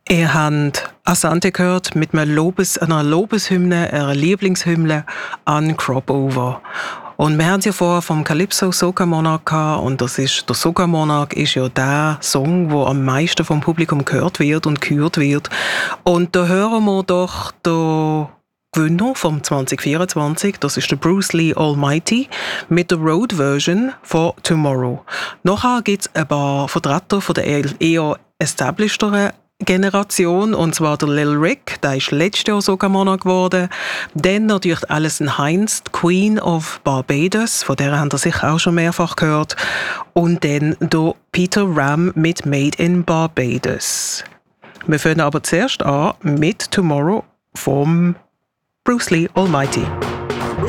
Ihr habt Asante gehört mit einer Lobeshymne, einer Lieblingshymne an Cropover. Und wir haben es ja vorher vom Calypso Soca Monarch gehabt, und der Soca Monarch ist ja der Song, der am meisten vom Publikum gehört wird und gehört wird. Und da hören wir doch den Gewinner vom 2024, das ist der Bruce Lee Almighty, mit der Road-Version von Tomorrow. Nachher gibt es ein paar Vertreter von der eher establishederen Generation, und zwar der Lil Rick, der ist letztes Jahr sogar Monarch geworden. Dann natürlich Alison Hinds, die Queen of Barbados, von der habt ihr sicher auch schon mehrfach gehört. Und dann der Peter Ram mit Made in Barbados. Wir fangen aber zuerst an mit Tomorrow vom Bruce Lee Almighty.